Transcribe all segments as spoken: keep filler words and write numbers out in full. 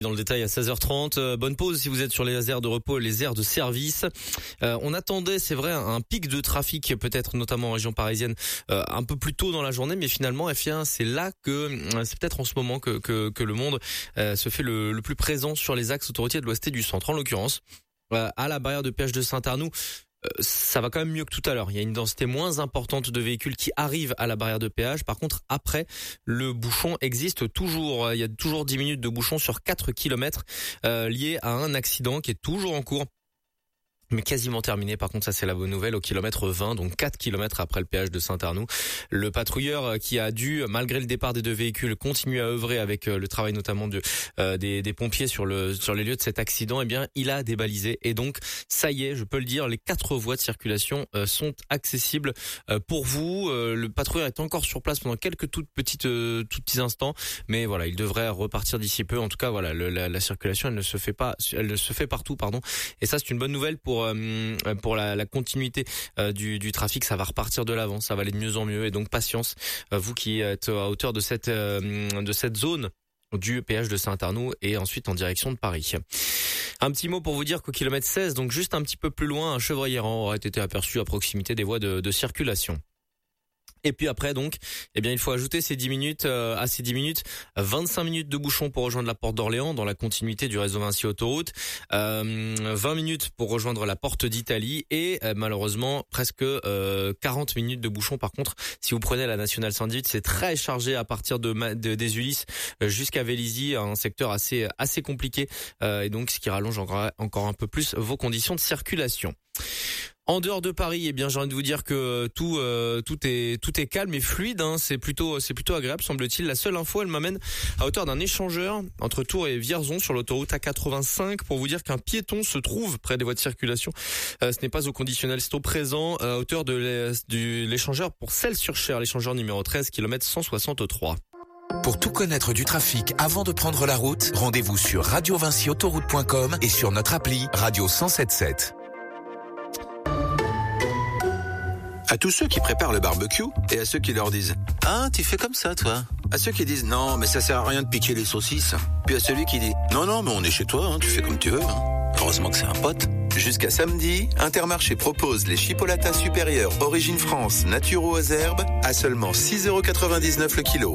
Dans le détail à seize heures trente, euh, bonne pause si vous êtes sur les aires de repos et les aires de service. Euh, on attendait, c'est vrai, un pic de trafic peut-être notamment en région parisienne euh, un peu plus tôt dans la journée, mais finalement F un, c'est là que euh, c'est peut-être en ce moment que que, que le monde euh, se fait le, le plus présent sur les axes autoroutiers de l'Ouest et du Centre. En l'occurrence, euh, à la barrière de péage de Saint-Arnoux, Euh, ça va quand même mieux que tout à l'heure. Il y a une densité moins importante de véhicules qui arrivent à la barrière de péage. Par contre, après, le bouchon existe toujours. Il y a toujours dix minutes de bouchon sur quatre kilomètres euh, liés à un accident qui est toujours en cours, mais quasiment terminé. Par contre, ça c'est la bonne nouvelle, au kilomètre vingt, donc quatre kilomètres après le péage de Saint-Arnoux. Le patrouilleur qui a dû, malgré le départ des deux véhicules, continuer à œuvrer avec le travail notamment de, euh, des, des pompiers sur le sur les lieux de cet accident, eh bien, il a débalisé. Et donc, ça y est, je peux le dire, les quatre voies de circulation euh, sont accessibles euh, pour vous. Euh, le patrouilleur est encore sur place pendant quelques toutes petites euh, tout petits instants, mais voilà, il devrait repartir d'ici peu. En tout cas, voilà, le, la, la circulation, elle ne se fait pas, elle se fait partout, pardon. Et ça, c'est une bonne nouvelle pour pour la, la continuité euh, du, du trafic. Ça va repartir de l'avant, ça va aller de mieux en mieux, et donc patience, euh, vous qui êtes à hauteur de cette euh, de cette zone du péage de Saint-Arnoux et ensuite en direction de Paris. Un petit mot pour vous dire qu'au kilomètre seize, donc juste un petit peu plus loin, un chevreuil errant aurait été aperçu à proximité des voies de, de circulation. Et puis après, donc, eh bien, il faut ajouter ces dix minutes, euh, à ces dix minutes, vingt-cinq minutes de bouchon pour rejoindre la porte d'Orléans dans la continuité du réseau Vinci Autoroute, euh, vingt minutes pour rejoindre la porte d'Italie et euh, malheureusement presque euh, quarante minutes de bouchon. Par contre, si vous prenez la nationale cent dix, c'est très chargé à partir de, de des Ulysses jusqu'à Vélizy, un secteur assez assez compliqué euh, et donc ce qui rallonge encore encore un peu plus vos conditions de circulation. En dehors de Paris, eh bien, j'ai envie de vous dire que tout, euh, tout est, tout est calme et fluide. Hein. C'est plutôt, c'est plutôt agréable, semble-t-il. La seule info, elle m'amène à hauteur d'un échangeur entre Tours et Vierzon sur l'autoroute A quatre-vingt-cinq pour vous dire qu'un piéton se trouve près des voies de circulation. Euh, ce n'est pas au conditionnel, c'est au présent, à hauteur de l'é- du, l'échangeur pour Celles-sur-Cher, l'échangeur numéro treize, kilomètre cent soixante-trois. Pour tout connaître du trafic avant de prendre la route, rendez-vous sur radio vinci autoroute point com et sur notre appli Radio cent soixante-dix-sept. À tous ceux qui préparent le barbecue et à ceux qui leur disent « Ah, tu fais comme ça, toi ?» À ceux qui disent « Non, mais ça sert à rien de piquer les saucisses ». Puis à celui qui dit « Non, non, mais on est chez toi, hein, tu fais comme tu veux. Hein. Heureusement que c'est un pote. » Jusqu'à samedi, Intermarché propose les chipolatas supérieurs Origine France Naturo aux herbes à seulement six euros quatre-vingt-dix-neuf le kilo.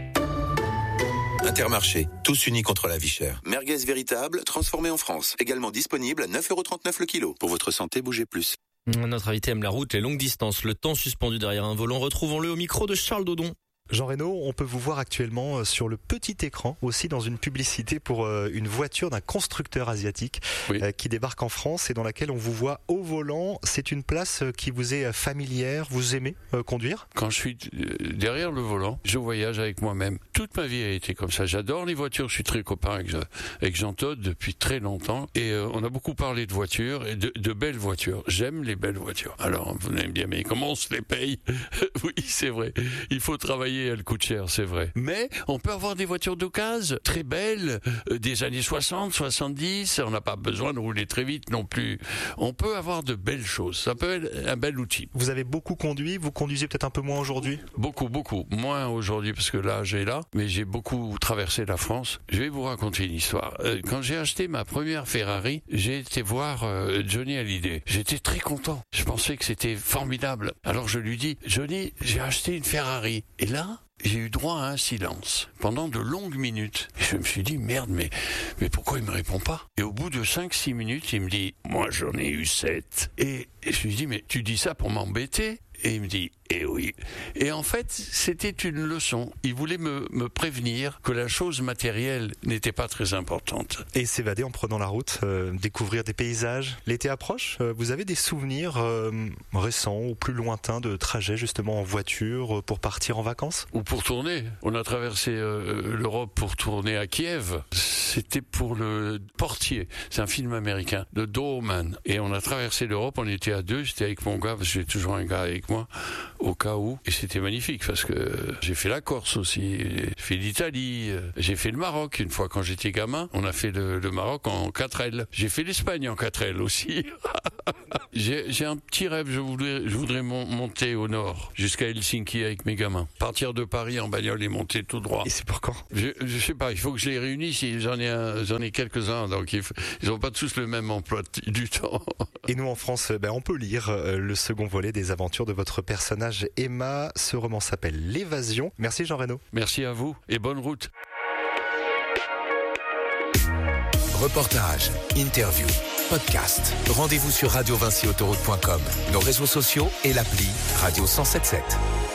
Intermarché, tous unis contre la vie chère. Merguez véritable, transformée en France. Également disponible à neuf euros trente-neuf le kilo. Pour votre santé, bougez plus. Notre invité aime la route, les longues distances, le temps suspendu derrière un volant. Retrouvons-le au micro de Charles Dodon. Jean Reynaud, on peut vous voir actuellement sur le petit écran, aussi dans une publicité pour une voiture d'un constructeur asiatique oui. qui débarque en France et dans laquelle on vous voit au volant. C'est une place qui vous est familière, vous aimez conduire ? Quand je suis derrière le volant, je voyage avec moi-même. Toute ma vie a été comme ça. J'adore les voitures, je suis très copain avec, avec Jean Todt depuis très longtemps et euh, on a beaucoup parlé de voitures et de, de belles voitures. J'aime les belles voitures. Alors vous allez me dire, mais comment on se les paye ? Oui, c'est vrai. Il faut travailler. Elle coûte cher, c'est vrai. Mais on peut avoir des voitures d'occasion très belles, euh, des années soixante, soixante-dix. On n'a pas besoin de rouler très vite non plus. On peut avoir de belles choses. Ça peut être un bel outil. Vous avez beaucoup conduit. Vous conduisez peut-être un peu moins aujourd'hui ? Beaucoup, beaucoup. Moins aujourd'hui parce que l'âge est là. Mais j'ai beaucoup traversé la France. Je vais vous raconter une histoire. Euh, quand j'ai acheté ma première Ferrari, j'ai été voir euh, Johnny Hallyday. J'étais très content. Je pensais que c'était formidable. Alors je lui dis, Johnny, j'ai acheté une Ferrari. Et là, j'ai eu droit à un silence pendant de longues minutes. Et je me suis dit, merde, mais, mais pourquoi il me répond pas ? Et au bout de cinq six minutes, il me dit, moi j'en ai eu sept. Et, et je lui dis, mais tu dis ça pour m'embêter ? Et il me dit, eh oui. Et en fait, c'était une leçon. Il voulait me, me prévenir que la chose matérielle n'était pas très importante. Et s'évader en prenant la route, euh, découvrir des paysages. L'été approche, euh, vous avez des souvenirs euh, récents ou plus lointains de trajets justement en voiture euh, pour partir en vacances ? Ou pour tourner. On a traversé euh, l'Europe pour tourner à Kiev. C'était pour le Portier. C'est un film américain, de Doorman. Et on a traversé l'Europe, on était à deux, j'étais avec mon gars, parce que j'ai toujours un gars avec moi. au cas où. Et c'était magnifique parce que j'ai fait la Corse aussi, j'ai fait l'Italie, j'ai fait le Maroc une fois quand j'étais gamin. On a fait le, le Maroc en quatre L. J'ai fait l'Espagne en quatre L aussi. j'ai, j'ai un petit rêve, je voudrais, je voudrais monter au nord jusqu'à Helsinki avec mes gamins. Partir de Paris en bagnole et monter tout droit. Et c'est pour quand? Je, je sais pas, il faut que je les réunisse. J'en ai, un, j'en ai quelques-uns, donc ils, ils ont pas tous le même emploi du temps. Et nous en France, ben, on peut lire euh, le second volet des aventures de votre personnage Emma. Ce roman s'appelle L'évasion. Merci Jean Reynaud. Merci à vous et bonne route. Reportage, interview, podcast. Rendez-vous sur radio vinci autoroute point com, nos réseaux sociaux et l'appli Radio cent soixante-dix-sept.